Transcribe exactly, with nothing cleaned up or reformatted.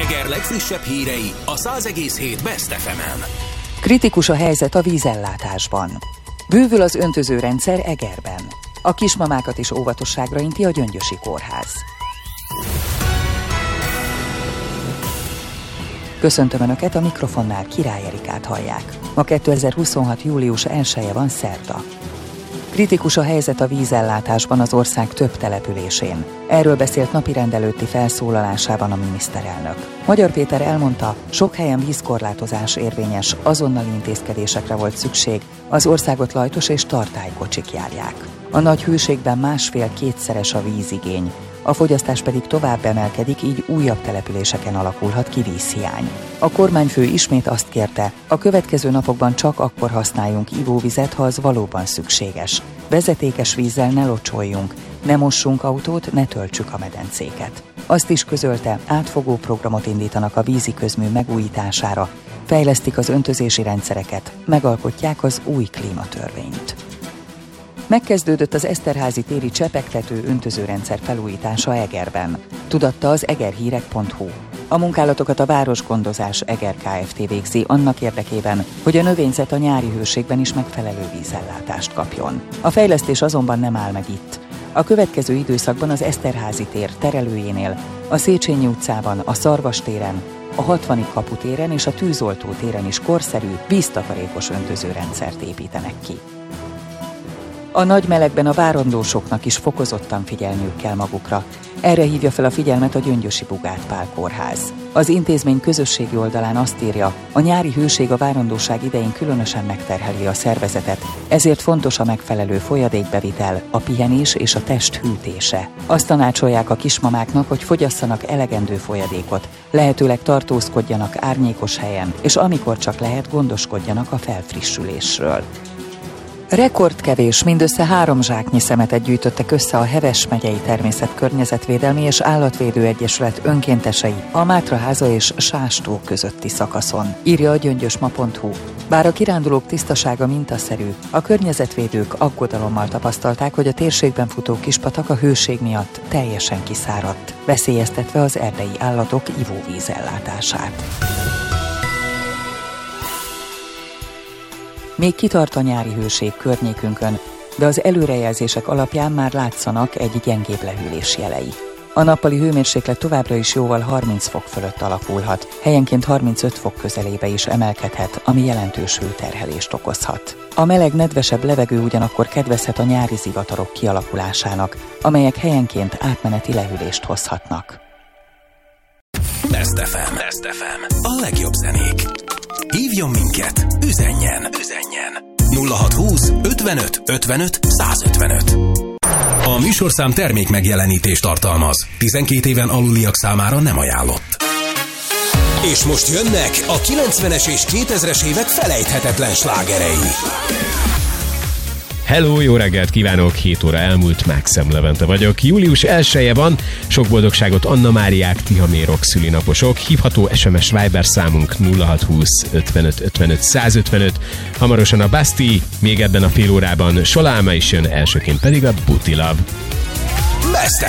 Eger legfrissebb hírei a száz egész hét Best ef emen. Kritikus a helyzet a vízellátásban. Bővül az öntözőrendszer Egerben. A kismamákat is óvatosságra inti a Gyöngyösi Kórház. Köszöntöm Önöket, a mikrofonnál Király Erikát hallják. Ma kétezer-huszonhat. július elseje van, szerda. Kritikus a helyzet a vízellátásban az ország több településén. Erről beszélt napirend előtti felszólalásában a miniszterelnök. Magyar Péter elmondta, sok helyen vízkorlátozás érvényes, azonnali intézkedésekre volt szükség, az országot lajtos és tartálykocsik járják. A nagy hőségben másfél-kétszeres a vízigény, a fogyasztás pedig tovább emelkedik, így újabb településeken alakulhat ki vízhiány. A kormányfő ismét azt kérte, a következő napokban csak akkor használjunk ivóvizet, ha az valóban szükséges. Vezetékes vízzel ne locsoljunk, ne mossunk autót, ne töltsük a medencéket. Azt is közölte, átfogó programot indítanak a vízi közmű megújítására, fejlesztik az öntözési rendszereket, megalkotják az új klímatörvényt. Megkezdődött az Eszterházy téri csepegtető öntözőrendszer felújítása Egerben, tudatta az egerhírek pont hu. A munkálatokat a Városgondozás Eger Kft. Végzi annak érdekében, hogy a növényzet a nyári hőségben is megfelelő vízellátást kapjon. A fejlesztés azonban nem áll meg itt. A következő időszakban az Eszterházy tér terelőjénél, a Széchenyi utcában, a Szarvas téren, a hatvadik kapu téren és a Tűzoltó téren is korszerű, víztakarékos öntözőrendszert építenek ki. A nagy melegben a várandósoknak is fokozottan figyelniük kell magukra. Erre hívja fel a figyelmet a Gyöngyösi Bugát Pál Kórház. Az intézmény közösségi oldalán azt írja, a nyári hőség a várandóság idején különösen megterheli a szervezetet, ezért fontos a megfelelő folyadékbevitel, a pihenés és a test hűtése. Azt tanácsolják a kismamáknak, hogy fogyasszanak elegendő folyadékot, lehetőleg tartózkodjanak árnyékos helyen, és amikor csak lehet, gondoskodjanak a felfrissülésről. Rekordkevés, mindössze három zsáknyi szemetet gyűjtöttek össze a Heves megyei Természetkörnyezetvédelmi és Állatvédő Egyesület önkéntesei a Mátraháza és Sástó közötti szakaszon, írja a gyöngyösma pont hu. Bár a kirándulók tisztasága mintaszerű, a környezetvédők aggodalommal tapasztalták, hogy a térségben futó kispatak a hőség miatt teljesen kiszáradt, veszélyeztetve az erdei állatok ivóvízellátását. Még kitart a nyári hőség környékünkön, de az előrejelzések alapján már látszanak egy gyengébb lehűlés jelei. A nappali hőmérséklet továbbra is jóval harminc fok fölött alakulhat, helyenként harmincöt fok közelébe is emelkedhet, ami jelentős hőterhelést okozhat. A meleg, nedvesebb levegő ugyanakkor kedvezhet a nyári zivatarok kialakulásának, amelyek helyenként átmeneti lehűlést hozhatnak. Best ef em. Best ef em. A legjobb zenék. Hívjon minket, üzenjen, üzenjen. nulla hat húsz ötvenöt ötvenöt százötvenöt. A műsorszám termék megjelenítést tartalmaz. tizenkét éven aluliak számára nem ajánlott. És most jönnek a kilencvenes és kétezres évek felejthetetlen slágerei. Hello, jó reggelt kívánok! hét óra elmúlt, Mákszem Levente vagyok. július elseje van, sok boldogságot Anna Máriák, Tihamérok szülinaposok. Hívható es em es Viber számunk nulla hat húsz ötvenöt ötvenöt százötvenöt. Hamarosan a Basti, még ebben a fél órában Solálma is jön, elsőként pedig a Booty Love. Best